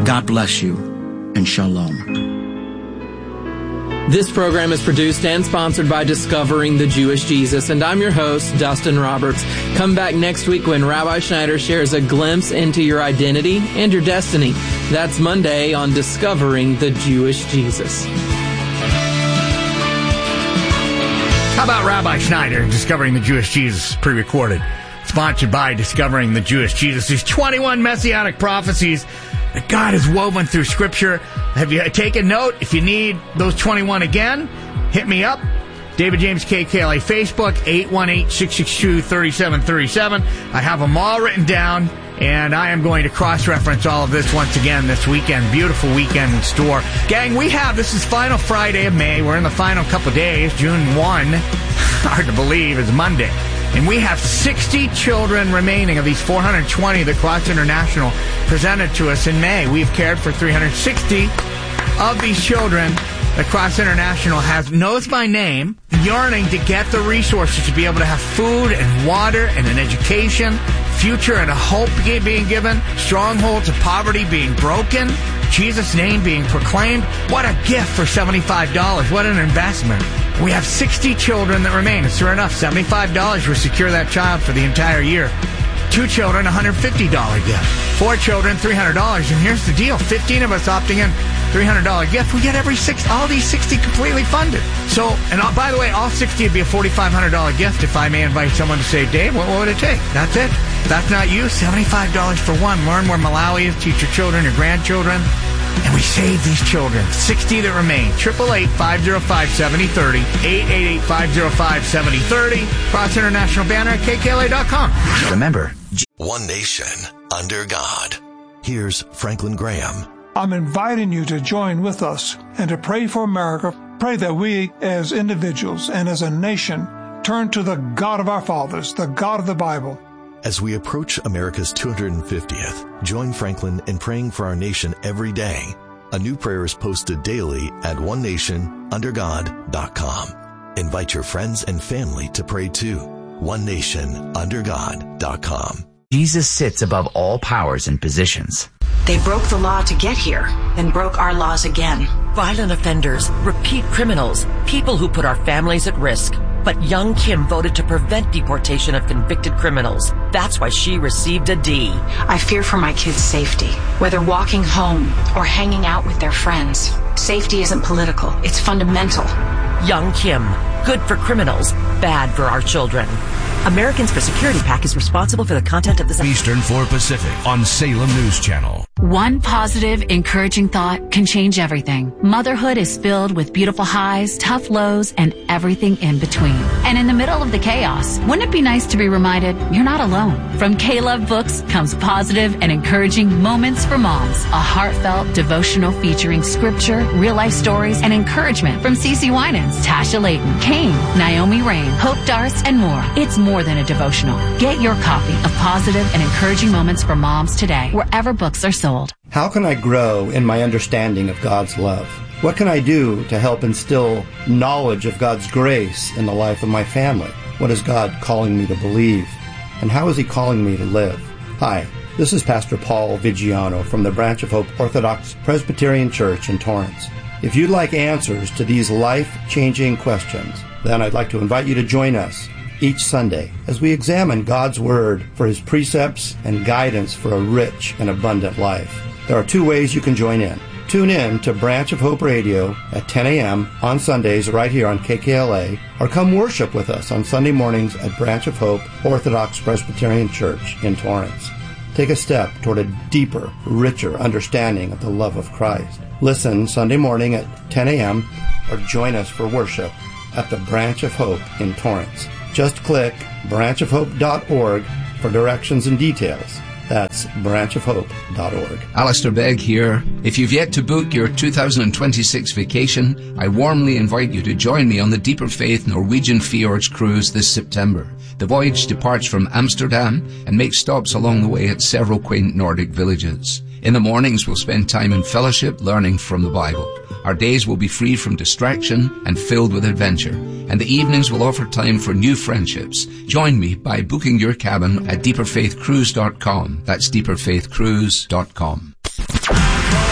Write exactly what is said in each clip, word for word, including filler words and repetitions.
God bless you, and shalom. This program is produced and sponsored by Discovering the Jewish Jesus, and I'm your host, Dustin Roberts. Come back next week when Rabbi Schneider shares a glimpse into your identity and your destiny. That's Monday on Discovering the Jewish Jesus. How about Rabbi Schneider, Discovering the Jewish Jesus, pre-recorded? Sponsored by Discovering the Jewish Jesus. There's twenty-one messianic prophecies that God has woven through Scripture. Have you taken note? If you need those twenty-one again, hit me up. David James K K L A Facebook, eight one eight, six six two, three seven three seven. I have them all written down, and I am going to cross-reference all of this once again this weekend. Beautiful weekend in store. Gang, we have, this is final Friday of May. We're in the final couple days. June first, hard to believe, is Monday. And we have sixty children remaining of these four hundred twenty that Cross International presented to us in May. We've cared for three hundred sixty of these children that Cross International has, knows by name, yearning to get the resources to be able to have food and water and an education, future and a hope being given, strongholds of poverty being broken, Jesus' name being proclaimed. What a gift for seventy-five dollars. What an investment. We have sixty children that remain. It's sure enough, seventy-five dollars will secure that child for the entire year. Two children, one hundred fifty dollars gift. Four children, three hundred dollars. And here's the deal. fifteen of us opting in, three hundred dollars gift. We get every six, all these sixty completely funded. So, and all, by the way, all sixty would be a four thousand five hundred dollars gift if I may invite someone to say, Dave, what, what would it take? That's it. That's not you. seventy-five dollars for one. Learn where Malawi is. Teach your children, your grandchildren. And we save these children. sixty that remain. eight eight eight, five oh five, seven oh three oh. eight eight eight, five oh five, seven oh three oh. Cross International banner at K K L A dot com. Remember, One Nation under God. Here's Franklin Graham. I'm inviting you to join with us and to pray for America. Pray that we as individuals and as a nation turn to the God of our fathers, the God of the Bible. As we approach America's two hundred fiftieth, join Franklin in praying for our nation every day. A new prayer is posted daily at one nation under god dot com. Invite your friends and family to pray too. one nation under god dot com. Jesus sits above all powers and positions. They broke the law to get here, then broke our laws again. Violent offenders, repeat criminals, people who put our families at risk. But young Kim voted to prevent deportation of convicted criminals. That's why she received a D. I fear for my kids' safety, whether walking home or hanging out with their friends. Safety isn't political, it's fundamental. Young Kim, good for criminals, bad for our children. Americans for Security PAC is responsible for the content of this Eastern for Pacific on Salem News Channel. One positive, encouraging thought can change everything. Motherhood is filled with beautiful highs, tough lows, and everything in between. And in the middle of the chaos, wouldn't it be nice to be reminded you're not alone? From K-Love Books comes positive and encouraging moments for moms. A heartfelt devotional featuring scripture, real-life stories, and encouragement from CeCe Winans, Tasha Layton, Kane, Naomi Rain, Hope Darst, and more. It's more than a devotional. Get your copy of Positive and Encouraging Moments for Moms today, wherever books are sold. How can I grow in my understanding of God's love? What can I do to help instill knowledge of God's grace in the life of my family? What is God calling me to believe? And how is He calling me to live? Hi, this is Pastor Paul Vigiano from the Branch of Hope Orthodox Presbyterian Church in Torrance. If you'd like answers to these life-changing questions, then I'd like to invite you to join us each Sunday as we examine God's Word for His precepts and guidance for a rich and abundant life. There are two ways you can join in. Tune in to Branch of Hope Radio at ten a.m. on Sundays right here on K K L A, or come worship with us on Sunday mornings at Branch of Hope Orthodox Presbyterian Church in Torrance. Take a step toward a deeper, richer understanding of the love of Christ. Listen Sunday morning at ten a.m. or join us for worship at the Branch of Hope in Torrance. Just click branch of hope dot org for directions and details. That's branch of hope dot org. Alistair Begg here. If you've yet to book your two thousand twenty-six vacation, I warmly invite you to join me on the Deeper Faith Norwegian Fjords cruise this September. The voyage departs from Amsterdam and makes stops along the way at several quaint Nordic villages. In the mornings, we'll spend time in fellowship learning from the Bible. Our days will be free from distraction and filled with adventure. And the evenings will offer time for new friendships. Join me by booking your cabin at deeper faith cruise dot com. That's deeper faith cruise dot com.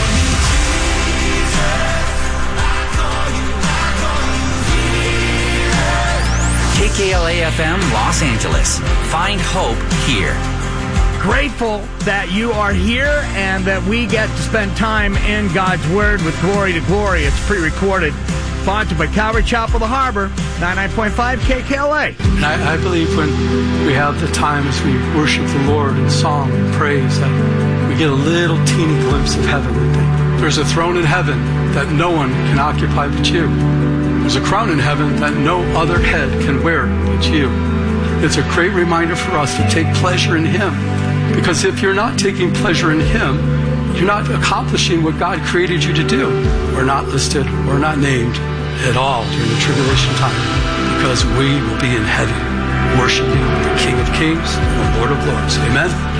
K L A F M Los Angeles. Find hope here. Grateful that you are here and that we get to spend time in God's Word with Glory to Glory. It's pre-recorded. Sponsored by Calvary Chapel, The Harbor, ninety-nine point five K K L A. And I, I believe when we have the time as we worship the Lord in song and praise, that we get a little teeny glimpse of heaven. There's a throne in heaven that no one can occupy but you. There's a crown in heaven that no other head can wear but you. It's a great reminder for us to take pleasure in Him. Because if you're not taking pleasure in Him, you're not accomplishing what God created you to do. We're not listed, we're not named at all during the tribulation time, because we will be in heaven worshiping the King of Kings and the Lord of Lords. Amen?